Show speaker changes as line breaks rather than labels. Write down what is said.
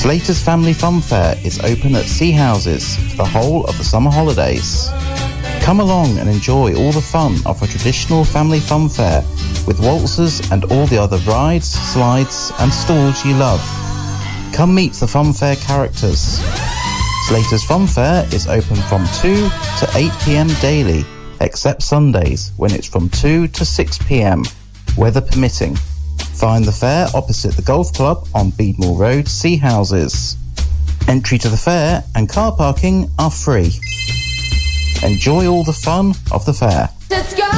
Slater's Family Fun Fair is open at Sea Houses for the whole of the summer holidays. Come along and enjoy all the fun of a traditional family fun fair with waltzers and all the other rides, slides and stalls you love. Come meet the fun fair characters. Slater's Fun Fair is open from 2 to 8 p.m. daily, except Sundays when it's from 2 to 6 p.m, weather permitting. Find the fair opposite the golf club on Beadmore Road, Sea Houses. Entry to the fair and car parking are free. Enjoy all the fun of the fair.